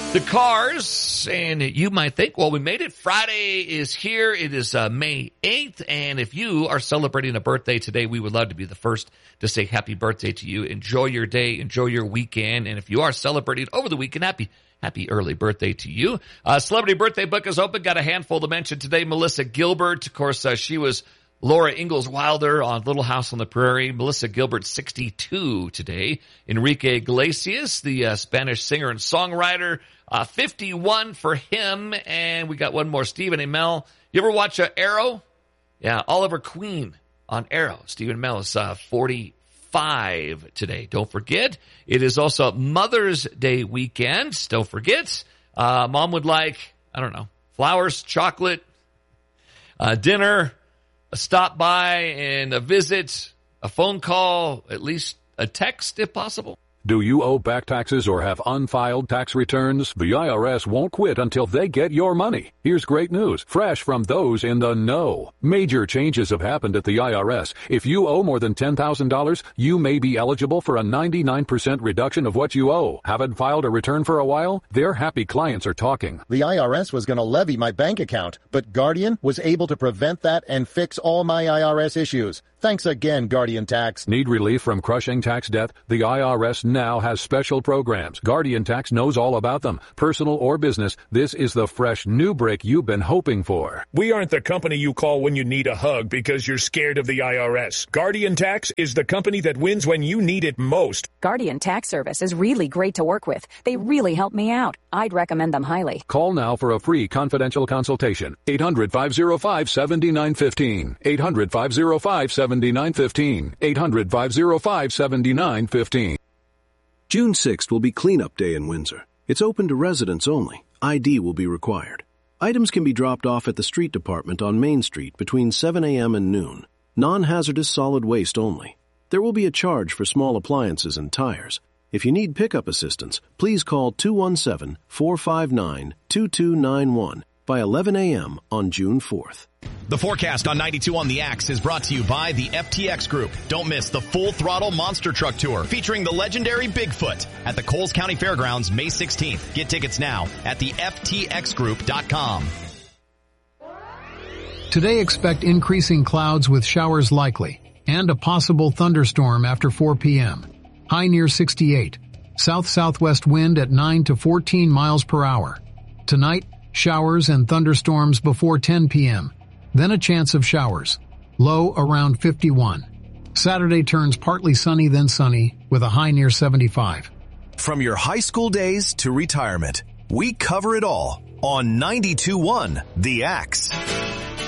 The Cars, and you might think, well, we made it. Friday is here. It is May 8th, and if you are celebrating a birthday today, we would love to be the first to say happy birthday to you. Enjoy your day. Enjoy your weekend. And if you are celebrating over the weekend, happy early birthday to you. Celebrity birthday book is open. Got a handful to mention today. Melissa Gilbert, of course, she was Laura Ingalls Wilder on Little House on the Prairie. Melissa Gilbert, 62 today. Enrique Iglesias, the Spanish singer and songwriter, 51 for him. And we got one more, Stephen Amell. You ever watch Arrow? Yeah, Oliver Queen on Arrow. Stephen Amell is 45 today. Don't forget, it is also Mother's Day weekend. Don't forget, Mom would like, I don't know, flowers, chocolate, dinner, a stop by and a visit, a phone call, at least a text if possible. Do you owe back taxes or have unfiled tax returns? The IRS won't quit until they get your money. Here's great news, fresh from those in the know. Major changes have happened at the IRS. If you owe more than $10,000, you may be eligible for a 99% reduction of what you owe. Haven't filed a return for a while? Their happy clients are talking. The IRS was going to levy my bank account, but Guardian was able to prevent that and fix all my IRS issues. Thanks again, Guardian Tax. Need relief from crushing tax debt? The IRS now has special programs. Guardian Tax knows all about them. Personal or business, this is the fresh new break you've been hoping for. We aren't the company you call when you need a hug because you're scared of the IRS. Guardian Tax is the company that wins when you need it most. Guardian Tax Service is really great to work with. They really help me out. I'd recommend them highly. Call now for a free confidential consultation. 800-505-7915. 800-505-7915. 800-505-7915. June 6th will be Cleanup Day in Windsor. It's open to residents only. ID will be required. Items can be dropped off at the street department on Main Street between 7 a.m. and noon. Non-hazardous solid waste only. There will be a charge for small appliances and tires. If you need pickup assistance, please call 217-459-2291 by 11 a.m. on June 4th. The forecast on 92 on the Axe is brought to you by the FTX Group. Don't miss the Full Throttle Monster Truck Tour featuring the legendary Bigfoot at the Coles County Fairgrounds May 16th. Get tickets now at the ftxgroup.com. Today expect increasing clouds with showers likely and a possible thunderstorm after 4 p.m. High near 68. South-southwest wind at 9 to 14 miles per hour. Tonight, showers and thunderstorms before 10 p.m. Then a chance of showers. Low around 51. Saturday turns partly sunny then sunny with a high near 75. From your high school days to retirement, we cover it all on 92.1 The Axe.